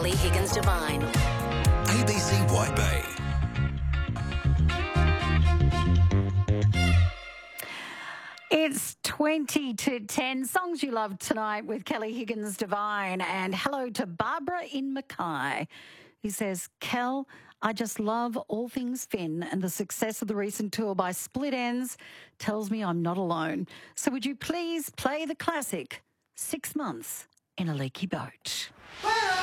Kelly Higgins Devine. ABC White Bay. It's 20 to 10. Songs you love tonight with Kelly Higgins Devine. And hello to Barbara in Mackay, who says, Kel, I just love all things Finn, and the success of the recent tour by Split Enz tells me I'm not alone. So would you please play the classic 6 Months in a Leaky Boat?